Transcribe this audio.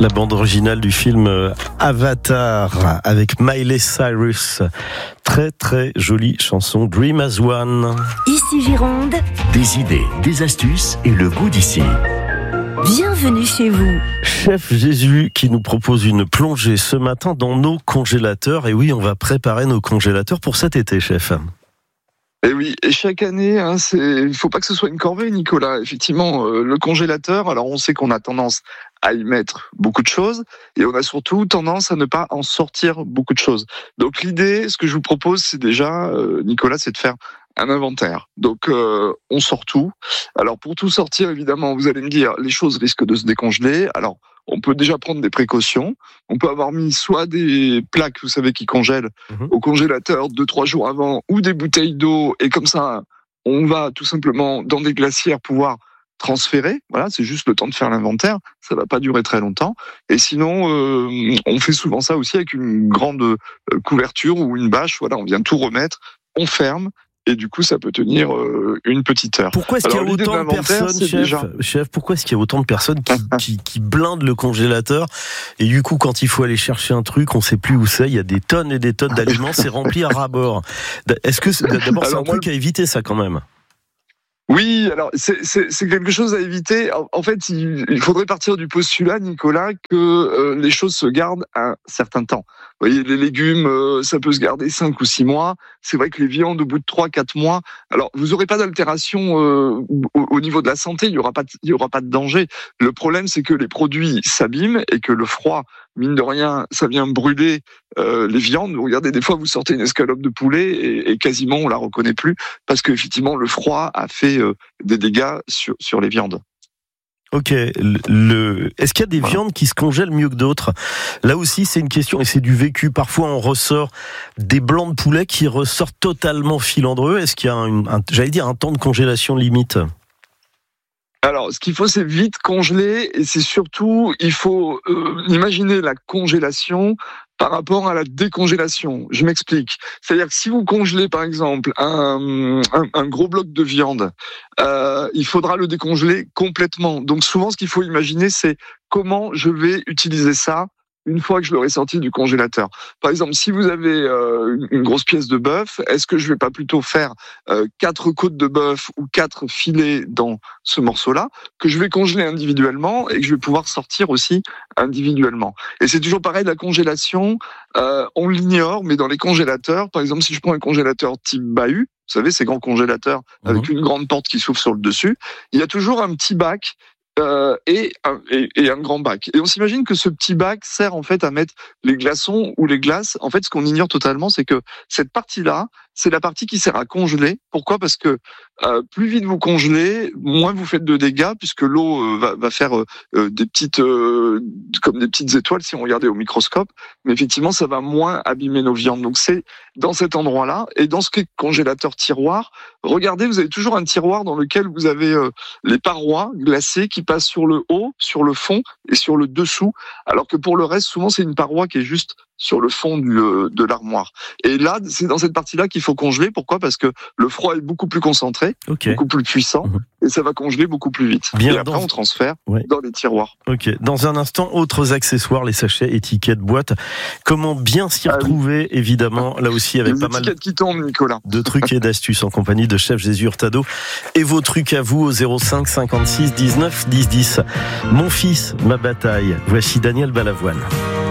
La bande originale du film Avatar avec Miley Cyrus. Très très jolie chanson, Dream as One. Ici Gironde. Des idées, des astuces et le goût d'ici. Bienvenue chez vous. Chef Jésus qui nous propose une plongée ce matin dans nos congélateurs. Et oui, on va préparer nos congélateurs pour cet été, chef. Et oui, et chaque année, il faut pas que ce soit une corvée, Nicolas. Effectivement, le congélateur, alors on sait qu'on a tendance à y mettre beaucoup de choses, et on a surtout tendance à ne pas en sortir beaucoup de choses. Donc l'idée, ce que je vous propose, c'est déjà, Nicolas, c'est de faire un inventaire. Donc on sort tout. Alors pour tout sortir, évidemment, vous allez me dire, les choses risquent de se décongeler. Alors on peut déjà prendre des précautions. On peut avoir mis soit des plaques, vous savez, qui congèlent au congélateur 2-3 jours avant, ou des bouteilles d'eau, et comme ça, on va tout simplement dans des glacières pouvoir transférer. Voilà, c'est juste le temps de faire l'inventaire. Ça va pas durer très longtemps. Et sinon, on fait souvent ça aussi avec une grande couverture ou une bâche. Voilà, on vient tout remettre, on ferme. Et du coup, ça peut tenir une petite heure. Pourquoi est-ce qu'il y a autant de personnes, chef, pourquoi est-ce qu'il y a autant de personnes qui blindent le congélateur et du coup, quand il faut aller chercher un truc, on sait plus où c'est, il y a des tonnes et des tonnes d'aliments, c'est rempli à ras-bord. Est-ce que, d'abord, c'est un truc à éviter, ça, quand même? Oui, alors c'est quelque chose à éviter. En fait, il faudrait partir du postulat, Nicolas, que les choses se gardent un certain temps. Vous voyez, les légumes, ça peut se garder 5 ou 6 mois. C'est vrai que les viandes, au bout de 3-4 mois, alors vous n'aurez pas d'altération au niveau de la santé, il y aura pas de danger. Le problème, c'est que les produits s'abîment et que le froid, mine de rien, ça vient brûler les viandes. Regardez, des fois, vous sortez une escalope de poulet et quasiment on la reconnaît plus parce qu'effectivement, le froid a fait des dégâts sur les viandes. Ok. Est-ce qu'il y a des viandes qui se congèlent mieux que d'autres? Là aussi, c'est une question et c'est du vécu. Parfois, on ressort des blancs de poulet qui ressortent totalement filandreux. Est-ce qu'il y a un temps de congélation limite? Alors, ce qu'il faut, c'est vite congeler et c'est surtout, il faut imaginer la congélation par rapport à la décongélation. Je m'explique. C'est-à-dire que si vous congelez, par exemple, un gros bloc de viande, il faudra le décongeler complètement. Donc souvent, ce qu'il faut imaginer, c'est comment je vais utiliser ça une fois que je l'aurai sorti du congélateur. Par exemple, si vous avez une grosse pièce de bœuf, est-ce que je vais pas plutôt faire 4 côtes de bœuf ou 4 filets dans ce morceau-là, que je vais congeler individuellement et que je vais pouvoir sortir aussi individuellement. Et c'est toujours pareil, la congélation, on l'ignore, mais dans les congélateurs, par exemple, si je prends un congélateur type bahut, vous savez, ces grands congélateurs avec une grande porte qui s'ouvre sur le dessus, il y a toujours un petit bac et un grand bac. Et on s'imagine que ce petit bac sert en fait à mettre les glaçons ou les glaces. En fait, ce qu'on ignore totalement, c'est que cette partie-là, c'est la partie qui sert à congeler. Pourquoi ? Parce que plus vite vous congelez, moins vous faites de dégâts, puisque l'eau va faire des petites comme des petites étoiles si on regardait au microscope. Mais effectivement, ça va moins abîmer nos viandes. Donc c'est dans cet endroit-là. Et dans ce qui est congélateur tiroir, regardez, vous avez toujours un tiroir dans lequel vous avez les parois glacées qui passent sur le haut, sur le fond et sur le dessous. Alors que pour le reste, souvent, c'est une paroi qui est juste sur le fond de l'armoire. Et là, c'est dans cette partie-là qu'il faut congeler. Pourquoi ? Parce que le froid est beaucoup plus concentré, beaucoup plus puissant, et ça va congeler beaucoup plus vite. Et après, on transfère dans les tiroirs. Ok. Dans un instant, autres accessoires, les sachets, étiquettes, boîtes. Comment bien s'y retrouver, évidemment, là aussi, avec pas mal qui tombent, Nicolas. De trucs et d'astuces en compagnie de Chef Jésus Hurtado. Et vos trucs à vous au 05 56 19 10 10. Mon fils, ma bataille. Voici Daniel Balavoine.